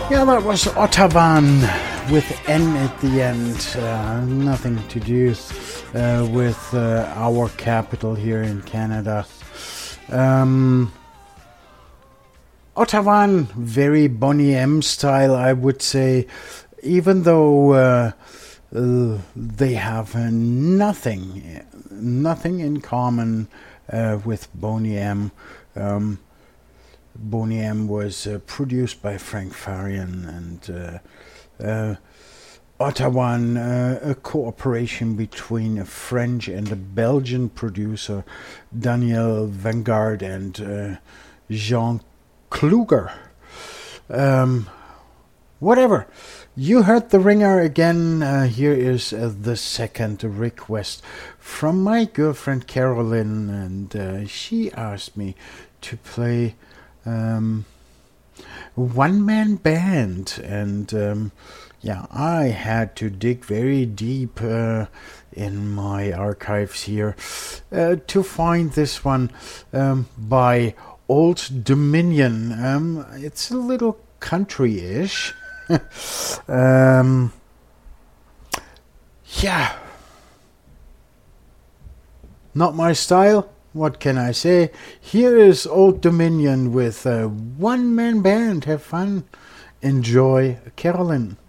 Yeah, that was Ottavan with N at the end. Nothing to do with our capital here in Canada. Ottavan, very Boney M style, I would say, even though they have nothing in common with Boney M. Boney M was produced by Frank Farian and Ottavan, a cooperation between a French and a Belgian producer, Daniel Vanguard and Jean Kluger. Whatever. You heard the ringer again. Here is the second request from my girlfriend Carolyn, and she asked me to play one-man band, and I had to dig very deep in my archives here to find this one by Old Dominion. It's a little country-ish. Not my style. What can I say? Here is Old Dominion with a one-man band. Have fun. Enjoy. Carolyn.